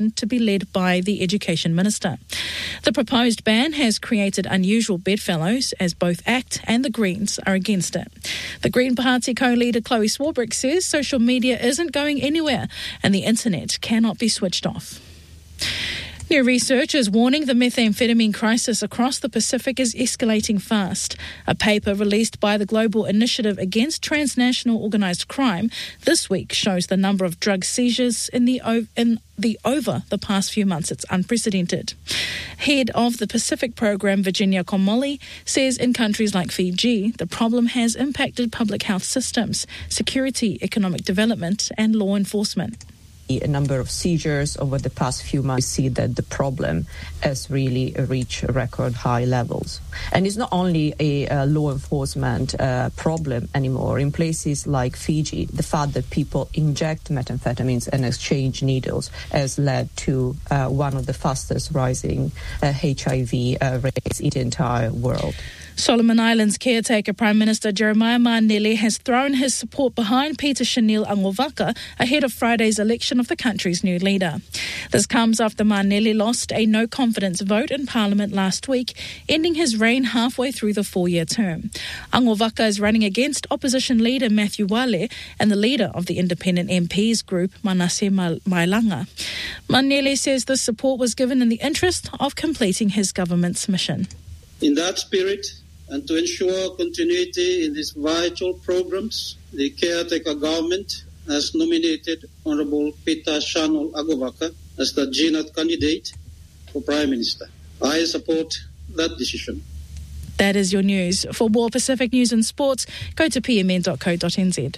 to be led by the Education Minister. The proposed ban has created unusual bedfellows as both ACT and the Greens are against it. The Green Party co-leader Chloe Swarbrick says social media isn't going anywhere and the internet cannot be switched off. New research is warning the methamphetamine crisis across the Pacific is escalating fast. A paper released by the Global Initiative Against Transnational Organised Crime this week shows the number of drug seizures over the past few months. It's unprecedented. Head of the Pacific Program, Virginia Komoli, says in countries like Fiji, the problem has impacted public health systems, security, economic development and law enforcement. A number of seizures over the past few months, we see that the problem has really reached record high levels. And it's not only a law enforcement problem anymore. In places like Fiji, the fact that people inject methamphetamines and exchange needles has led to one of the fastest rising HIV rates in the entire world. Solomon Islands caretaker Prime Minister Jeremiah Manele has thrown his support behind Peter Shanil Angovaka ahead of Friday's election of the country's new leader. This comes after Manele lost a no-confidence vote in Parliament last week, ending his reign halfway through the 4-year term. Angovaka is running against opposition leader Matthew Wale and the leader of the independent MPs group, Manasseh Mailanga. Manele says this support was given in the interest of completing his government's mission. In that spirit, and to ensure continuity in these vital programs, the caretaker government has nominated Honourable Peter Shanil Angovaka as the GNAT candidate for Prime Minister. I support that decision. That is your news. For more Pacific news and sports, go to pmn.co.nz.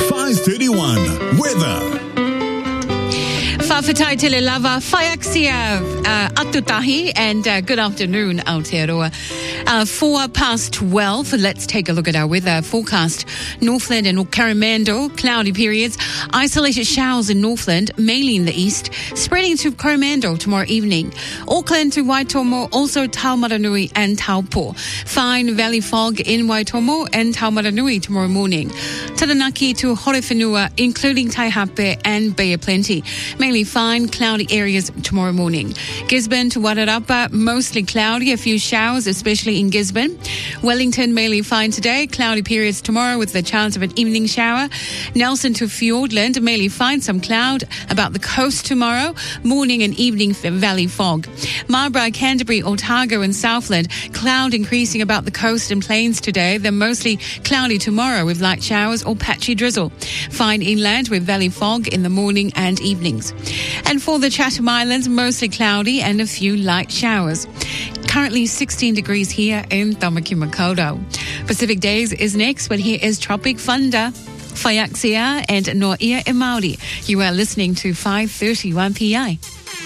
5:31 weather. Whawhetai tele lava, whaiaksia atutahi, and good afternoon, Aotearoa. 12:04. Let's take a look at our weather forecast. Northland and Coromandel, cloudy periods. Isolated showers in Northland, mainly in the east, spreading to Coromandel tomorrow evening. Auckland to Waitomo, also Taumaranui and Taupo. Fine valley fog in Waitomo and Taumaranui tomorrow morning. Taranaki to Horewhenua, including Taihape and Bay of Plenty. Mainly fine, cloudy areas tomorrow morning. Gisborne to Wairarapa, mostly cloudy, a few showers, especially in Gisborne. Wellington, mainly fine today, cloudy periods tomorrow with the chance of an evening shower. Nelson to Fiordland, mainly fine, some cloud about the coast tomorrow, morning and evening valley fog. Marlborough, Canterbury, Otago and Southland, cloud increasing about the coast and plains today. They're mostly cloudy tomorrow with light showers or patchy drizzle. Fine inland with valley fog in the morning and evenings. And for the Chatham Islands, mostly cloudy and a few light showers. Currently 16 degrees here in Tamaki Makaurau. Pacific Days is next, but here is Tropic Thunder, Whaiaksia and Noia e Māori. You are listening to 531 PI.